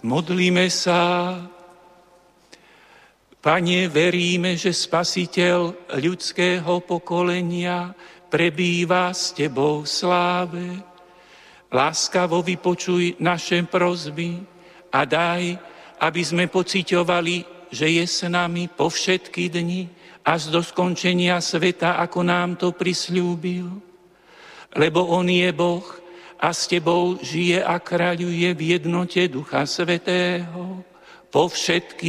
Modlíme sa. Pane, veríme, že Spasiteľ ľudského pokolenia prebýva s Tebou v sláve. Láskavo vypočuj naše prosby a daj, aby sme pociťovali, že je s nami po všetky dni až do skončenia sveta, ako nám to prisľúbil. Lebo On je Boh a s Tebou žije a kráľuje v jednote Ducha Svätého po všetky